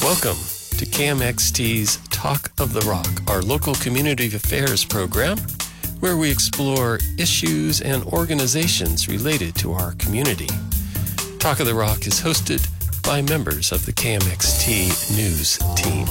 Welcome to KMXT's Talk of the Rock, our local community affairs program, where we explore issues and organizations related to our community. Talk of the Rock is hosted by members of the KMXT News team.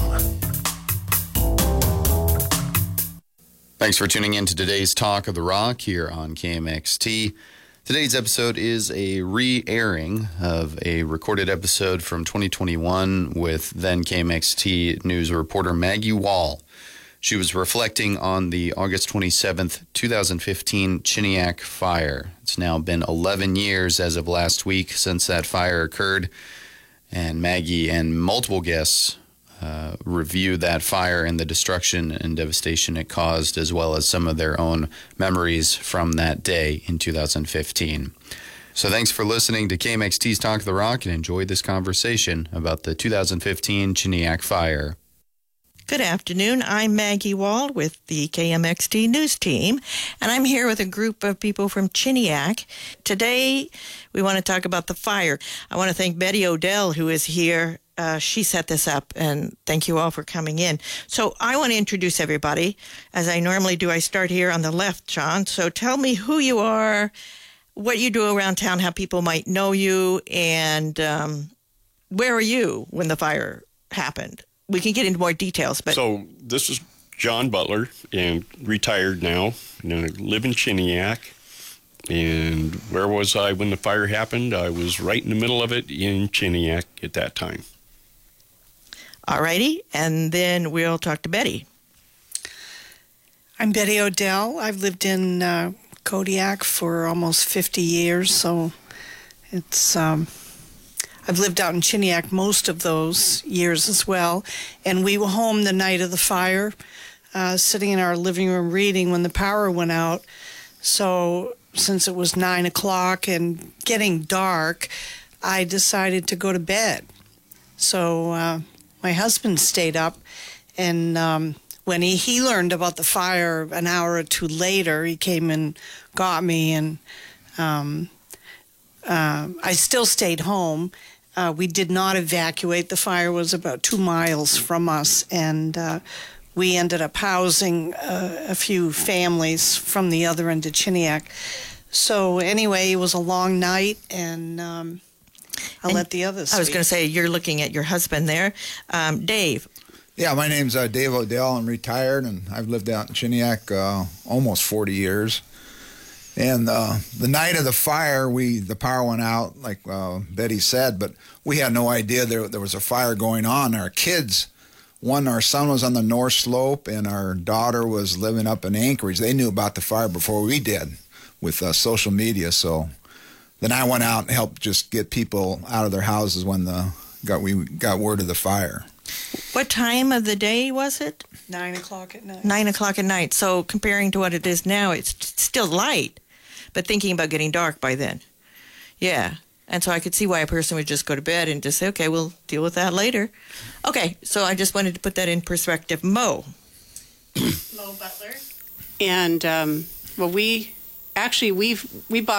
Thanks for tuning in to today's Talk of the Rock here on KMXT. Today's episode is a re-airing of a recorded episode from 2021 with then KMXT News reporter Maggie Wall. She was reflecting on the August 27th, 2015 Chiniac fire. It's now been 11 years as of last week since that fire occurred, and Maggie and multiple guests review that fire and the destruction and devastation it caused, as well as some of their own memories from that day in 2015. So thanks for listening to KMXT's Talk of the Rock, and enjoy this conversation about the 2015 Chiniac fire. Good afternoon. I'm Maggie Wall with the KMXT News team, and I'm here with a group of people from Chiniac. Today, we want to talk about the fire. I want to thank Betty Odell, who is here. She set this up, and thank you all for coming in. So I want to introduce everybody. As I normally do, I start here on the left, John. So tell me who you are, what you do around town, how people might know you, and where are you when the fire happened? We can get into more details. But So this is John Butler, and retired now. And I live in Chiniac. And where was I when the fire happened? I was right in the middle of it in Chiniac at that time. All righty, and then we'll talk to Betty. I'm Betty Odell. I've lived in Kodiak for almost 50 years, so it's I've lived out in Chiniac most of those years as well. And we were home the night of the fire, sitting in our living room reading when the power went out. So since it was 9 o'clock and getting dark, I decided to go to bed. So my husband stayed up, and when he learned about the fire an hour or two later, he came and got me, and I still stayed home. We did not evacuate. The fire was about 2 miles from us, and we ended up housing a few families from the other end of Chiniac. So anyway, it was a long night, and I'll let the others speak. I was going to say, you're looking at your husband there. Dave. Yeah, my name's Dave Odell. I'm retired, and I've lived out in Chiniac almost 40 years. And the night of the fire, the power went out, like Betty said, but we had no idea there was a fire going on. Our kids, our son was on the North Slope, and our daughter was living up in Anchorage. They knew about the fire before we did with social media. So then I went out and helped just get people out of their houses when we got word of the fire. What time of the day was it? 9 o'clock at night. 9 o'clock at night. So comparing to what it is now, it's still light, but thinking about getting dark by then. Yeah. And so I could see why a person would just go to bed and just say, okay, we'll deal with that later. Okay, so I just wanted to put that in perspective. Mo Mo Butler. And, well, we bought